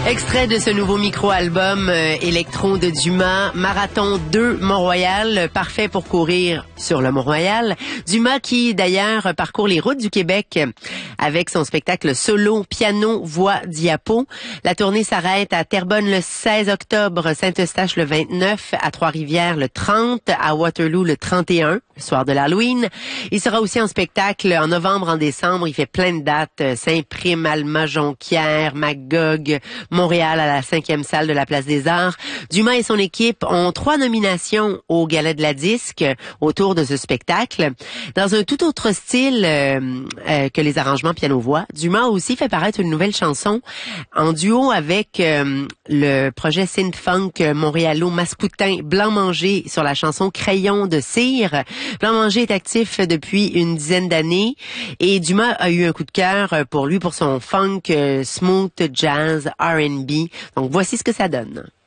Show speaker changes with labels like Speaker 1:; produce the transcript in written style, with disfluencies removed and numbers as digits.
Speaker 1: Extrait de ce nouveau micro-album électro de Dumas, Marathon 2 Mont-Royal, parfait pour courir sur le Mont-Royal. Dumas qui d'ailleurs parcourt les routes du Québec avec son spectacle solo, piano, voix, diapo. La tournée s'arrête à Terrebonne le 16 octobre, Saint-Eustache le 29, à Trois-Rivières le 30, à Waterloo le 31, le soir de l'Halloween. Il sera aussi en spectacle en novembre, en décembre. Il fait plein de dates, Saint-Prime, Alma, Jonquière, Magog, Montréal à la 5e salle de la Place des Arts. Dumas et son équipe ont 3 nominations au Gala de la Disque autour de ce spectacle. Dans un tout autre style que les arrangements piano-voix, Dumas aussi fait paraître une nouvelle chanson en duo avec le projet synth-funk montréalo-mascoutin Blanc Manger sur la chanson Crayon de cire. Blanc Manger est actif depuis une dizaine d'années et Dumas a eu un coup de cœur pour lui pour son funk, smooth, jazz, R&B. Donc voici ce que ça donne.